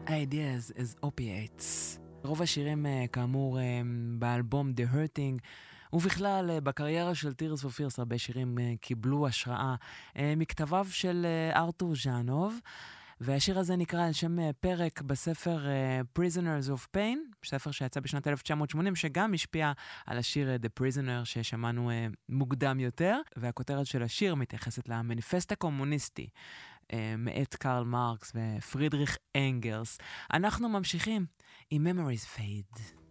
Ideas as Opiates. רוב השירים כאמור באלבום The Hurting, ובכלל בקריירה של Tears for Fears הרבה שירים קיבלו השראה מכתביו של ארתור ז'אנוב, והשיר הזה נקרא על שם פרק בספר Prisoners of Pain, ספר שיצא בשנת 1980, שגם השפיע על השיר The Prisoner ששמענו מוקדם יותר, והכותרת של השיר מתייחסת למניפסט הקומוניסטי מאת קרל מרקס ופרידריך אנגלס. אנחנו ממשיכים עם Memories Fade.